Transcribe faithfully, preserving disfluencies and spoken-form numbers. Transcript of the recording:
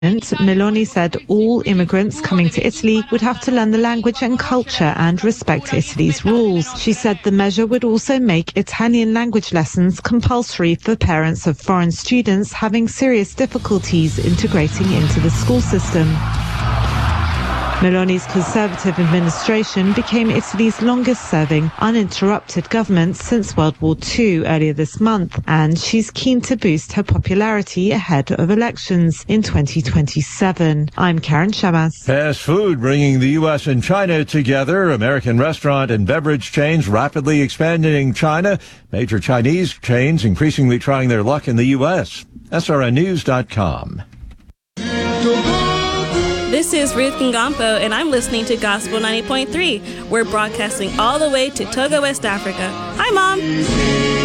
Meloni said all immigrants coming to Italy would have to learn the language and culture and respect Italy's rules. She said the measure would also make Italian language lessons compulsory for parents of foreign students having serious difficulties integrating into the school system. Meloni's Conservative administration became Italy's longest-serving, uninterrupted government since World War Two earlier this month, and she's keen to boost her popularity ahead of elections in twenty twenty-seven. I'm Karen Shamas. Fast food bringing the U S and China together. American restaurant and beverage chains rapidly expanding in China. Major Chinese chains increasingly trying their luck in the U S. S R N news dot com. This is Ruth Ngampo, and I'm listening to Gospel ninety point three. We're broadcasting all the way to Togo, West Africa. Hi, Mom!